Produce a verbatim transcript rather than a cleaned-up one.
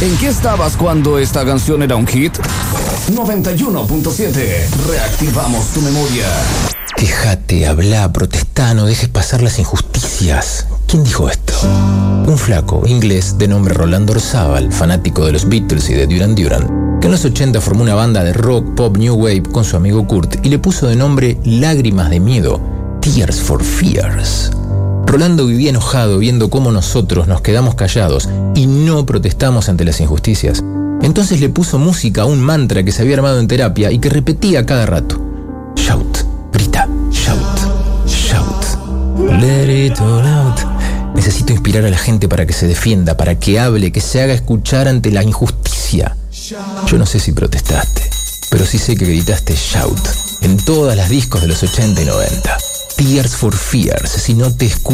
¿En qué estabas cuando esta canción era un hit? noventa y uno punto siete. Reactivamos tu memoria. Quejate, hablá, protestá, no dejes pasar las injusticias. ¿Quién dijo esto? Un flaco inglés de nombre Rolando Orzábal, fanático de los Beatles y de Duran Duran, que en los ochenta formó una banda de rock, pop, new wave con su amigo Kurt y le puso de nombre Lágrimas de Miedo, Tears for Fears. Rolando vivía enojado viendo cómo nosotros nos quedamos callados y no protestamos ante las injusticias. Entonces le puso música a un mantra que se había armado en terapia y que repetía cada rato. Shout, grita, shout, shout, let it all out. Necesito inspirar a la gente para que se defienda, para que hable, que se haga escuchar ante la injusticia. Yo no sé si protestaste, pero sí sé que gritaste shout en todas las discos de los ochenta y noventa. Tears for Fears, si no te escucho.